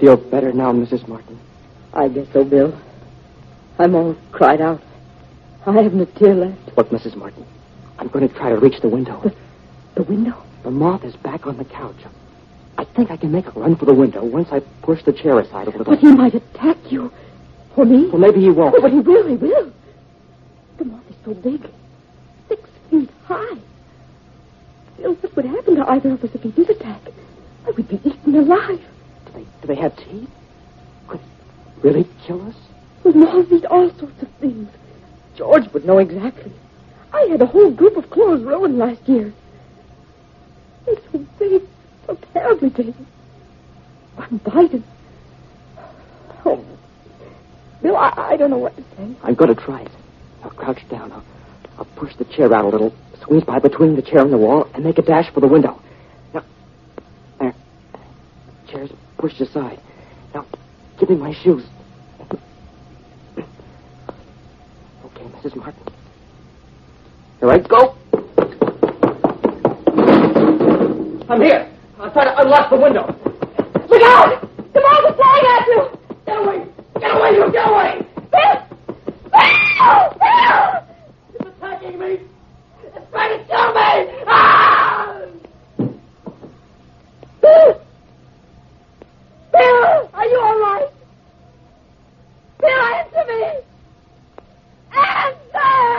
feel better now, Mrs. Martin? I guess so, Bill. I'm all cried out. I haven't a tear left. Look, Mrs. Martin, I'm going to try to reach the window. The window? The moth is back on the couch. I think I can make a run for the window once I push the chair aside a little. But he might attack you. Or me. Well, maybe he won't. Oh, but he will, he will. The moth is so big. 6 feet high. Bill, what would happen to either of us if he did attack? I would be eaten alive. Do they have teeth? Could it really kill us? Well, moths eat all sorts of things. George would know exactly. I had a whole group of clothes ruined last year. They're so big, so terribly big. One bite. Oh, Bill, I don't know what to say. I'm going to try it. I'll crouch down. I'll push the chair out a little, squeeze by between the chair and the wall, and make a dash for the window. Now, there. Chair's pushed aside. Now, give me my shoes. Okay, Mrs. Martin. Here I go. I'm here. I'll try to unlock the window.